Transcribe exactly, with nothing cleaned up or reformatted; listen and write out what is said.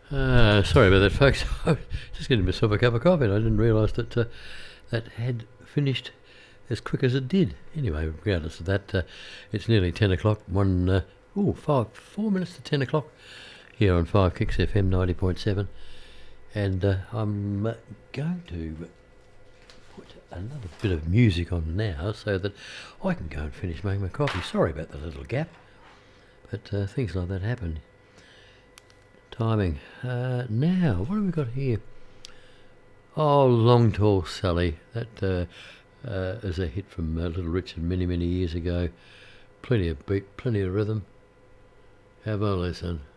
Uh, sorry about that, folks. I was just getting myself a cup of coffee and I didn't realise that uh, that had finished as quick as it did. Anyway, regardless of that, uh, it's nearly ten o'clock. One, uh, ooh, five, four minutes to ten o'clock here on Five Kicks F M ninety point seven. And uh, I'm uh, going to put another bit of music on now so that I can go and finish making my coffee. Sorry about the little gap, but uh, things like that happen. Timing. Uh, now, what have we got here? Oh, Long Tall Sally. That uh, uh, is a hit from uh, Little Richard many, many years ago. Plenty of beat, plenty of rhythm. Have a listen.